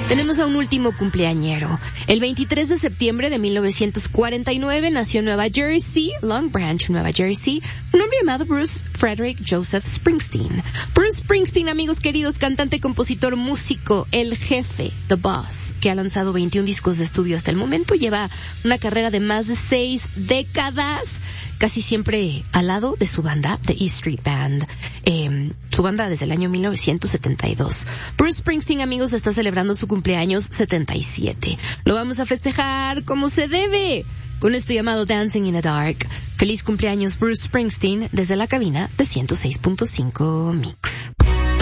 Tenemos a un último cumpleañero. El 23 de septiembre de 1949 nació en Nueva Jersey, Long Branch, Nueva Jersey, un hombre llamado Bruce Frederick Joseph Springsteen. Bruce Springsteen, amigos queridos, cantante, compositor, músico, el jefe, The Boss, que ha lanzado 21 discos de estudio hasta el momento, lleva una carrera de más de 6 décadas, casi siempre al lado de su banda, The E Street Band, su banda desde el año 1972. Bruce Springsteen, amigos, está celebrando su cumpleaños 77. Lo vamos a festejar como se debe, con esto llamado Dancing in the Dark. Feliz cumpleaños, Bruce Springsteen, desde la cabina de 106.5 Mix.